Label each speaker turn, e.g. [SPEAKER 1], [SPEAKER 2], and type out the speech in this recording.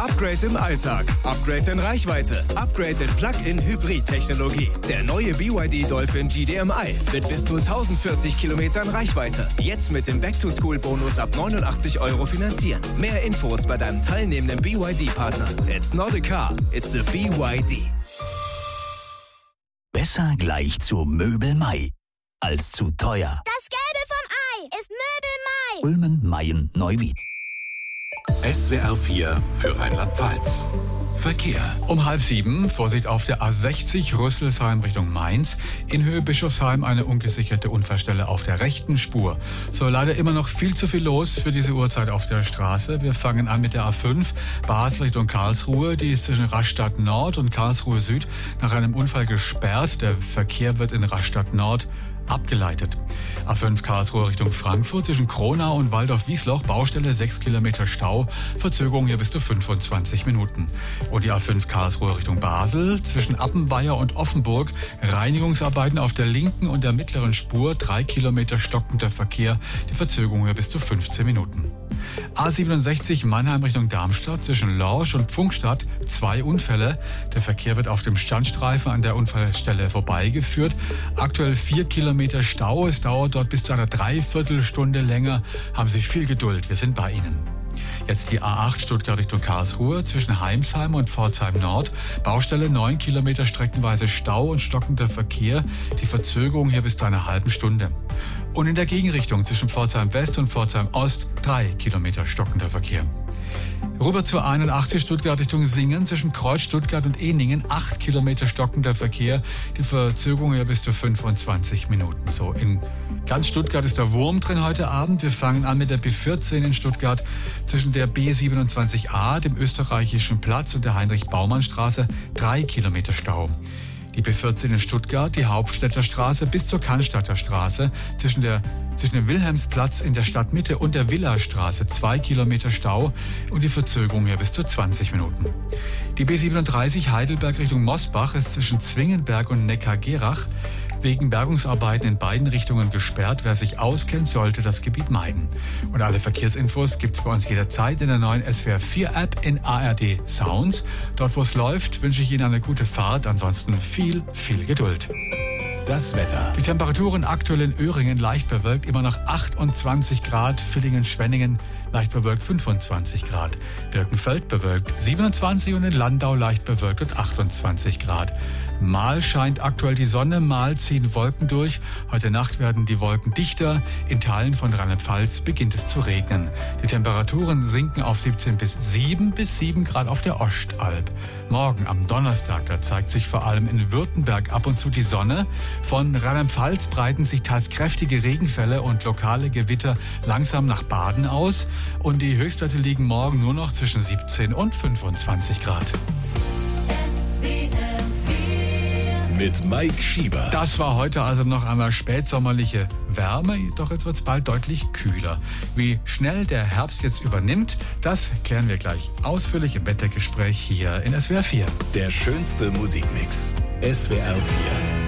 [SPEAKER 1] Upgrade im Alltag, Upgrade in Reichweite, Upgrade in Plug-in-Hybrid-Technologie. Der neue BYD Dolphin GDMI mit bis zu 1040 Kilometern Reichweite. Jetzt mit dem Back-to-School-Bonus ab 89 € finanzieren. Mehr Infos bei deinem teilnehmenden BYD-Partner. It's not a car, it's a BYD.
[SPEAKER 2] Besser gleich zu Möbel Mai als zu teuer.
[SPEAKER 3] Das Gelbe vom Ei ist Möbel Mai.
[SPEAKER 2] Ulmen, Mayen, Neuwied.
[SPEAKER 4] SWR 4 für Rheinland-Pfalz. Verkehr.
[SPEAKER 5] Um 6:30, Vorsicht auf der A60 Rüsselsheim Richtung Mainz. In Höhe Bischofsheim eine ungesicherte Unfallstelle auf der rechten Spur. So, leider immer noch viel zu viel los für diese Uhrzeit auf der Straße. Wir fangen an mit der A5 Basel Richtung Karlsruhe. Die ist zwischen Rastatt Nord und Karlsruhe Süd nach einem Unfall gesperrt. Der Verkehr wird in Rastatt Nord abgeleitet. A5 Karlsruhe Richtung Frankfurt zwischen Kronau und Waldorf-Wiesloch, Baustelle 6 Kilometer Stau, Verzögerung hier bis zu 25 Minuten. Und die A5 Karlsruhe Richtung Basel zwischen Appenweier und Offenburg, Reinigungsarbeiten auf der linken und der mittleren Spur, 3 Kilometer stockender Verkehr, die Verzögerung hier bis zu 15 Minuten. A67 Mannheim Richtung Darmstadt zwischen Lorsch und Pfungstadt 2 Unfälle. Der Verkehr wird auf dem Standstreifen an der Unfallstelle vorbeigeführt. Aktuell 4 Kilometer Stau. Es dauert dort bis zu einer Dreiviertelstunde länger. Haben Sie viel Geduld. Wir sind bei Ihnen. Jetzt die A8 Stuttgart Richtung Karlsruhe zwischen Heimsheim und Pforzheim Nord. Baustelle 9 Kilometer streckenweise Stau und stockender Verkehr. Die Verzögerung hier bis zu einer halben Stunde. Und in der Gegenrichtung zwischen Pforzheim West und Pforzheim Ost 3 Kilometer stockender Verkehr. Rüber zur 81 Stuttgart Richtung Singen zwischen Kreuz Stuttgart und Ehningen 8 Kilometer stockender Verkehr. Die Verzögerung hier bis zu 25 Minuten. So, in ganz Stuttgart ist der Wurm drin heute Abend. Wir fangen an mit der B14 in Stuttgart zwischen der B27a, dem Österreichischen Platz und der Heinrich-Baumann-Straße 3 Kilometer Stau. Die B14 in Stuttgart, die Hauptstädter Straße bis zur Cannstatter Straße, zwischen dem Wilhelmsplatz in der Stadtmitte und der Villastraße 2 Kilometer Stau und die Verzögerung hier bis zu 20 Minuten. Die B37 Heidelberg Richtung Mosbach ist zwischen Zwingenberg und Neckargerach wegen Bergungsarbeiten in beiden Richtungen gesperrt. Wer sich auskennt, sollte das Gebiet meiden. Und alle Verkehrsinfos gibt's bei uns jederzeit in der neuen SWR 4 App in ARD Sounds. Dort, wo es läuft, wünsche ich Ihnen eine gute Fahrt. Ansonsten viel Geduld.
[SPEAKER 4] Das Wetter.
[SPEAKER 5] Die Temperaturen aktuell in Öhringen leicht bewölkt, immer noch 28 Grad. Villingen, Schwenningen leicht bewölkt 25 Grad. Birkenfeld bewölkt 27 und in Landau leicht bewölkt und 28 Grad. Mal scheint aktuell die Sonne, mal ziehen Wolken durch. Heute Nacht werden die Wolken dichter. In Teilen von Rheinland-Pfalz beginnt es zu regnen. Die Temperaturen sinken auf 17 bis 7 Grad auf der Ostalb. Morgen am Donnerstag, da zeigt sich vor allem in Württemberg ab und zu die Sonne. Von Rheinland-Pfalz breiten sich teils kräftige Regenfälle und lokale Gewitter langsam nach Baden aus. Und die Höchstwerte liegen morgen nur noch zwischen 17 und 25 Grad.
[SPEAKER 4] Mit Mike Schieber.
[SPEAKER 5] Das war heute also noch einmal spätsommerliche Wärme, doch jetzt wird es bald deutlich kühler. Wie schnell der Herbst jetzt übernimmt, das klären wir gleich ausführlich im Wettergespräch hier in SWR 4.
[SPEAKER 4] Der schönste Musikmix. SWR 4.